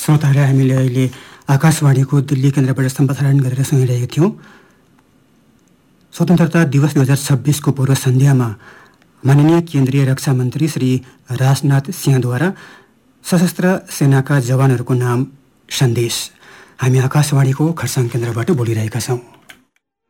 श्रोताहरू, हामीले अहिले आकाशवाणीको दिल्ली केन्द्रबाट सम्प्रसारण गरेर सुनिरहेका थियौँ। स्वतन्त्रता दिवस 2026 को पूर्व सन्ध्यामा माननीय केन्द्रीय रक्षा मन्त्री श्री राजनाथ सिंहद्वारा सशस्त्र सेनाका जवानहरूको नाम सन्देश हामी आकाशवाणीको खरसाङ केन्द्रबाट बोलिरहेका छौँ।